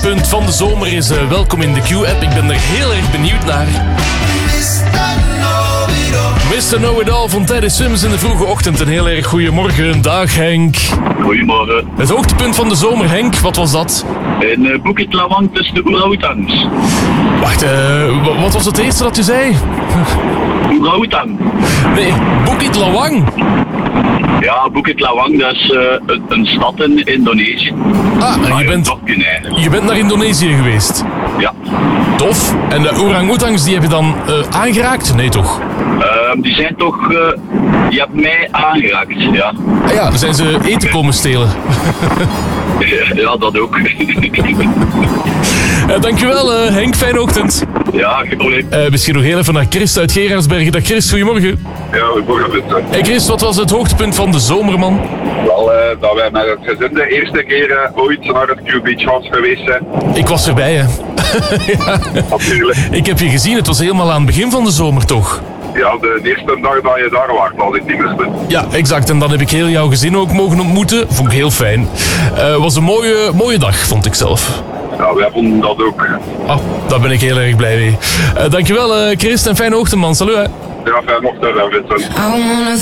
hoogtepunt van de zomer is welkom in de Q-app. Ik ben er heel erg benieuwd naar. Mr. Know-it-all van Teddy Swims in de vroege ochtend. Een heel erg goeiemorgen. Dag Henk. Goedemorgen. Het hoogtepunt van de zomer, Henk, wat was dat? In Bukit Lawang tussen de Orang-Oetangs. Wacht, wat was het eerste dat u zei? Orang-Oetang. Nee, Bukit Lawang. Ja, Bukit Lawang, dat is een stad in Indonesië. Ah, je bent naar Indonesië geweest. Ja. Tof. En de orang-oetangs, die heb je dan aangeraakt? Nee, toch? Die zijn toch... je hebt mij aangeraakt, ja. Ah ja, zijn ze eten komen stelen? Ja, dat ook. Dankjewel, Henk. Fijne ochtend. Ja, geen probleem. Misschien nog heel even naar Chris uit Gerardsbergen. Dag Chris, goedemorgen. Ja, goedemorgen Vincent. Hey Chris, wat was het hoogtepunt van de zomer, man? Wel, dat wij met het gezin de eerste keer ooit naar het Q-Beach House geweest zijn. Ik was erbij, hè. Ja. Natuurlijk. Ik heb je gezien, het was helemaal aan het begin van de zomer, toch? Ja, de eerste dag dat je daar was, als ik niet mis. Ja, exact. En dan heb ik heel jouw gezin ook mogen ontmoeten. Vond ik heel fijn. Was een mooie dag, vond ik zelf. Ja, wij vonden dat ook. Oh, daar ben ik heel erg blij mee. Dankjewel, Chris, en fijne ochtend, man. Salut, hè. Ja, fijne ochtend, Vincent.